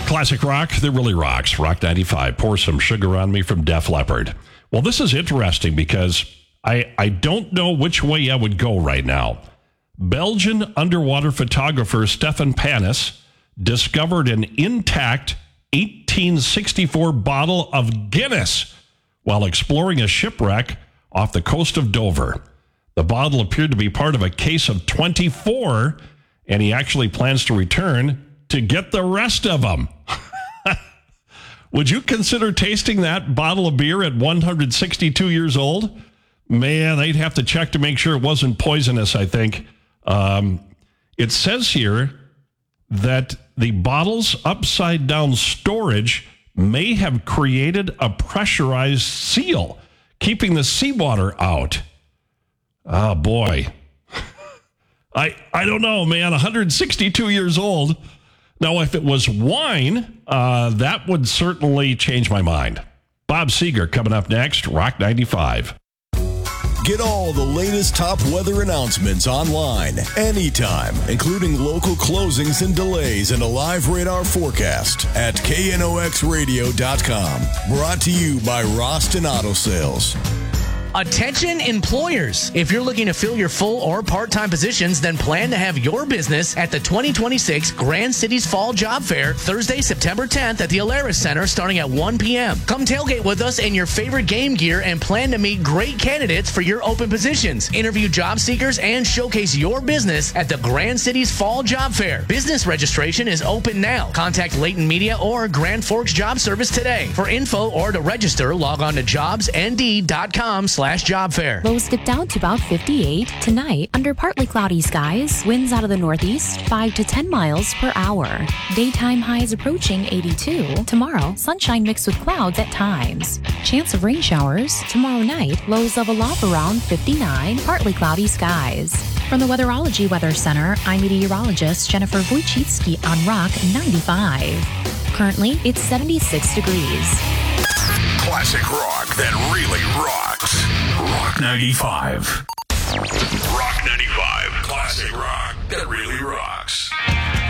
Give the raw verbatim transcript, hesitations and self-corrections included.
Classic rock that really rocks. Rock ninety-five. Pour Some Sugar on Me from Def Leppard. Well, this is interesting because I, I don't know which way I would go right now. Belgian underwater photographer Stefan Panis discovered an intact eighteen sixty-four bottle of Guinness while exploring a shipwreck off the coast of Dover. The bottle appeared to be part of a case of twenty-four, and he actually plans to return to get the rest of them. Would you consider tasting that bottle of beer at one hundred sixty-two years old? Man, they'd have to check to make sure it wasn't poisonous, I think. Um, it says here that the bottle's upside-down storage may have created a pressurized seal, keeping the seawater out. Oh, boy. I I don't know, man. one hundred sixty-two years old. Now, if it was wine, uh, that would certainly change my mind. Bob Seger coming up next, Rock ninety-five. Get all the latest top weather announcements online, anytime, including local closings and delays and a live radar forecast at K N O X radio dot com. Brought to you by Roston Auto Sales. Attention employers. If you're looking to fill your full or part-time positions, then plan to have your business at the twenty twenty-six Grand Cities Fall Job Fair, Thursday, September tenth at the Alaris Center starting at one p.m. Come tailgate with us in your favorite game gear and plan to meet great candidates for your open positions. Interview job seekers and showcase your business at the Grand Cities Fall Job Fair. Business registration is open now. Contact Leighton Media or Grand Forks Job Service today. For info or to register, log on to jobs n d dot com slash job fair. Lows dip down to about fifty-eight. Tonight, under partly cloudy skies, winds out of the northeast, five to ten miles per hour. Daytime highs approaching eighty-two. Tomorrow, sunshine mixed with clouds at times. Chance of rain showers. Tomorrow night, lows level off around fifty-nine, partly cloudy skies. From the Weatherology Weather Center, I'm meteorologist Jennifer Wojcicki on Rock ninety-five. Currently, it's seventy-six degrees. Classic rock that really rocks. Rock ninety-five. Rock ninety-five. Classic rock that really rocks.